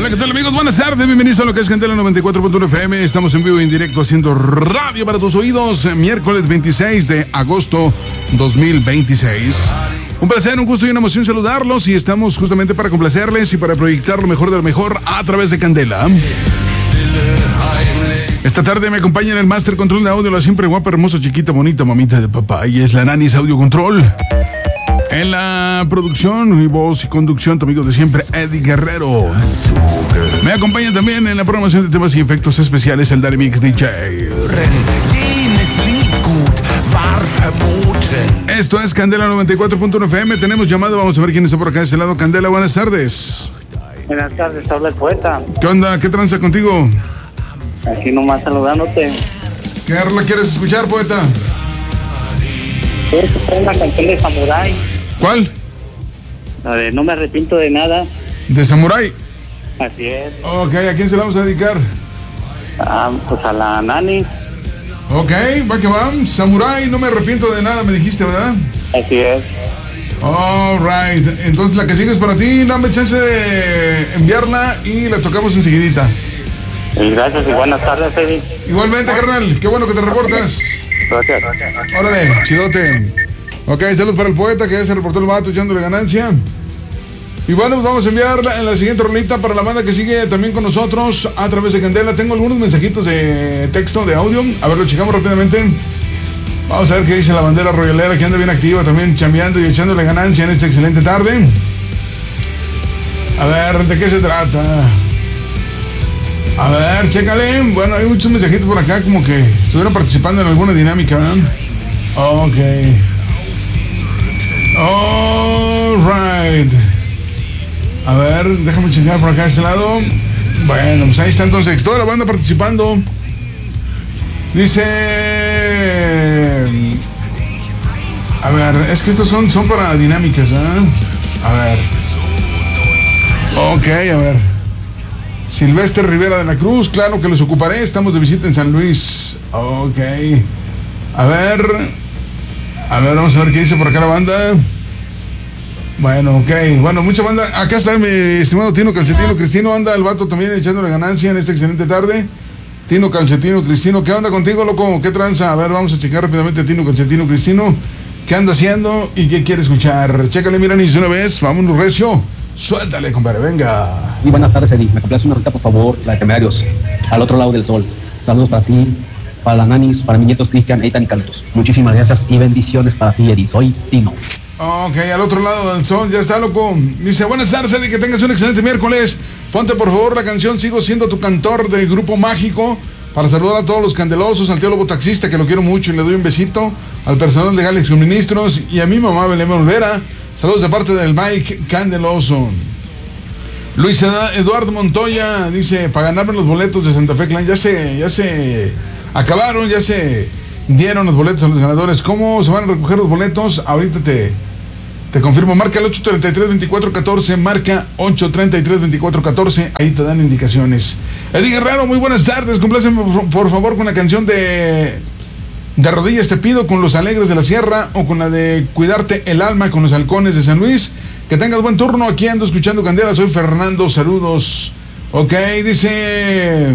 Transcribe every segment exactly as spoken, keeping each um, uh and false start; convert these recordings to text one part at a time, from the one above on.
Hola, ¿qué tal, amigos? Buenas tardes, bienvenidos a lo que es Candela noventa y cuatro punto uno F M. Estamos en vivo y en directo haciendo radio para tus oídos. Miércoles veintiséis de agosto dos mil veintiséis. Un placer, un gusto y una emoción saludarlos. Y estamos justamente para complacerles y para proyectar lo mejor de lo mejor a través de Candela. Esta tarde me acompaña en el Master Control de Audio la siempre guapa, hermosa, chiquita, bonita mamita de papá. Y es la Nanis Audio Control. En la producción y voz y conducción, tu amigo de siempre, Eddie Guerrero. Me acompaña también en la programación de temas y efectos especiales el Daddy Mix D J. Esto es Candela noventa y cuatro punto uno F M. Tenemos llamado, vamos a ver quién está por acá de ese lado. Candela, buenas tardes. Buenas tardes, habla el poeta. ¿Qué onda? ¿Qué tranza contigo? Aquí nomás saludándote. ¿Qué rola quieres escuchar, poeta? Quiero escuchar una canción de Samurai. ¿Cuál? La de No me arrepiento de nada. ¿De Samurai? Así es. Ok, ¿a quién se la vamos a dedicar? Ah, pues a la Nani. Ok, va que va. Samurai, no me arrepiento de nada, me dijiste, ¿verdad? Así es. All right. Entonces la que sigue es para ti. Dame chance de enviarla y la tocamos enseguidita. Y gracias y buenas tardes, Eddie. Igualmente, carnal. Qué bueno que te reportas. Gracias. Órale, chidote. Ok, saludos para el poeta que ya se reportó el vato echándole ganancia. Y bueno, pues vamos a enviar la, la siguiente rolita para la banda que sigue también con nosotros a través de Candela. Tengo algunos mensajitos de texto, de audio. A ver, lo checamos rápidamente. Vamos a ver qué dice la bandera royalera, que anda bien activa también, chambeando y echándole ganancia en esta excelente tarde. A ver, ¿de qué se trata? A ver, chécale. Bueno, hay muchos mensajitos por acá como que estuvieron participando en alguna dinámica, ¿verdad? Ok. All right. A ver, déjame checar por acá de este lado. Bueno, pues ahí está entonces toda la banda participando. Dice... A ver, es que estos son, son para dinámicas, ¿eh? A ver. Ok, a ver. Silvestre Rivera de la Cruz, claro que los ocuparé. Estamos de visita en San Luis. Ok. A ver... A ver, vamos a ver qué dice por acá la banda. Bueno, ok. Bueno, mucha banda. Acá está mi estimado Tino Calcetino Cristino. Anda el vato también echándole ganancia en esta excelente tarde. Tino Calcetino Cristino. ¿Qué onda contigo, loco? ¿Qué tranza? A ver, vamos a checar rápidamente a Tino Calcetino Cristino. ¿Qué anda haciendo y qué quiere escuchar? Chécale, mira, ni una vez. Vámonos, recio. Suéltale, compadre, venga. Muy buenas tardes, Eddie. Me complace una ahorita, por favor, la de Temerarios. Al otro lado del sol. Saludos para ti, para la Nanis, para mis nietos Cristian, Eitan y Carlitos. Muchísimas gracias y bendiciones para ti, Eddie. Soy Tino. Ok, al otro lado del sol, ya está, loco. Dice, buenas tardes, Eddie, que tengas un excelente miércoles. Ponte, por favor, la canción Sigo Siendo Tu Cantor del Grupo Mágico. Para saludar a todos los candelosos, al teólogo taxista, que lo quiero mucho y le doy un besito. Al personal de Galaxy Suministros y a mi mamá, Belén Olvera. Saludos de parte del Mike Candeloso. Luis Eduardo Montoya dice, para ganarme los boletos de Santa Fe Clan, ya se, ya se acabaron, ya se dieron los boletos a los ganadores. ¿Cómo se van a recoger los boletos? Ahorita te, te confirmo. Marca el ocho treinta y tres veinticuatro catorce, marca ocho treinta y tres veinticuatro catorce, ahí te dan indicaciones. Eddie Guerrero, muy buenas tardes. Compláceme por, por favor con la canción de De Rodillas Te Pido, con Los Alegres de la Sierra, o con la de Cuidarte el Alma con Los Halcones de San Luis. Que tengas buen turno, aquí ando escuchando Candela, soy Fernando, saludos. Ok, dice...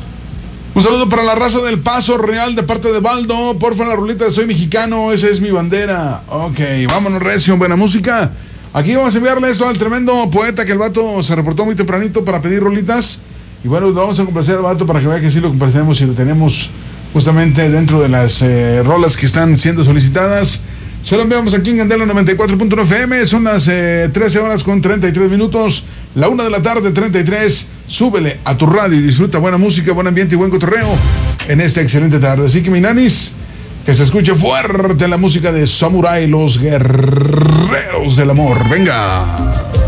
Un saludo para la raza del Paso Real de parte de Baldo. Porfa, la ruleta de Soy Mexicano, esa es mi bandera. Ok, vámonos, recio, buena música. Aquí vamos a enviarle esto al tremendo poeta, que el vato se reportó muy tempranito para pedir rolitas. Y bueno, vamos a complacer al vato para que vea que sí lo complacemos y lo tenemos justamente dentro de las eh, rolas que están siendo solicitadas. Se lo enviamos aquí en Candela noventa y cuatro punto uno F M. Son las eh, trece horas con treinta y tres minutos. La una de la tarde, treinta y tres. Súbele a tu radio y disfruta buena música, buen ambiente y buen cotorreo en esta excelente tarde. Así que, mi nanis, que se escuche fuerte la música de Samurai, los guerreros del amor. Venga.